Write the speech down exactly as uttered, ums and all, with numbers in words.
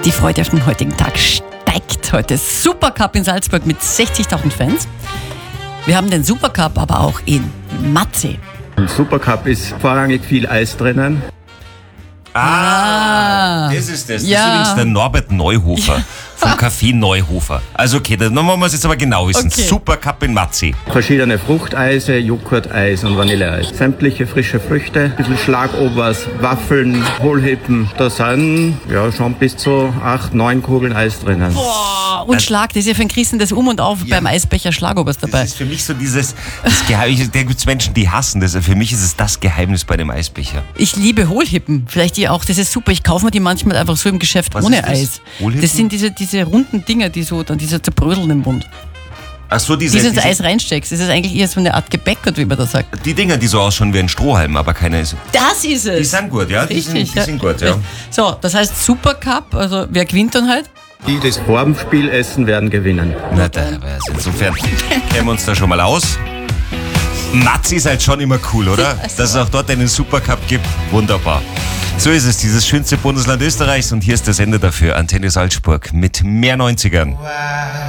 Die Freude auf den heutigen Tag steigt heute. Supercup in Salzburg mit sechzigtausend Fans. Wir haben den Supercup aber auch in Matzee. Im Supercup ist vorrangig viel Eis drinnen. Ah, das ist das. Das ja. ist übrigens der Norbert Neuhofer vom Café Neuhofer. Also okay, dann wollen wir es jetzt aber genau wissen. Okay. Supercup in Matzee. Verschiedene Fruchteise, Joghurteis und Vanilleeis. Sämtliche frische Früchte, ein bisschen Schlagobers, Waffeln, Hohlhippen. Da sind ja schon bis zu acht, neun Kugeln Eis drinnen. Boah, und Schlag, das ist ja für den Christen das Um und Auf Ja. beim Eisbecher Schlagobers dabei. Das ist für mich so dieses das Geheimnis. Da gibt es Menschen, die hassen das. Für mich ist es das Geheimnis bei dem Eisbecher. Ich liebe Hohlhippen. Vielleicht die auch, das ist super. Ich kaufe mir die manchmal einfach so im Geschäft Was ohne ist das? Eis. Hohlhippen? Das sind diese, diese runden Dinger, die so dann diese zerbröseln im Mund. Ach so, diese, Wie du ins diese Eis reinsteckst. Das ist eigentlich eher so eine Art Gebäck, oder wie man das sagt. die Dinger, die so ausschauen wie ein Strohhalm, aber keine ist. Das ist es. Die sind gut, ja? Die Richtig, sind, die sind gut, ja. So, das heißt Supercup, also wer gewinnt dann halt? Die das vor dem Spiel essen, werden gewinnen. Na, da, also insofern kennen wir uns da schon mal aus. Matzee ist halt schon immer cool, oder? Dass es auch dort einen Supercup gibt, wunderbar. So ist es, dieses schönste Bundesland Österreichs und hier ist das Ende dafür, Antenne Salzburg mit mehr neunzigern.